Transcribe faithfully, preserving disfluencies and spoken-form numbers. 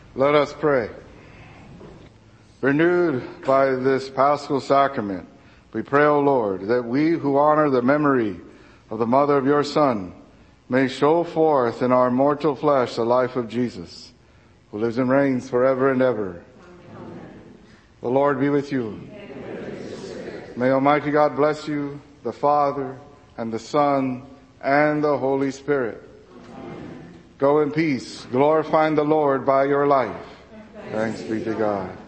Let us pray. Renewed by this Paschal sacrament, we pray, O Lord, that we who honor the memory of the mother of your Son may show forth in our mortal flesh the life of Jesus, who lives and reigns forever and ever. Amen. The Lord be with you. With may Almighty God bless you, the Father, and the Son, and the Holy Spirit. Amen. Go in peace, glorifying the Lord by your life. Thanks be to God.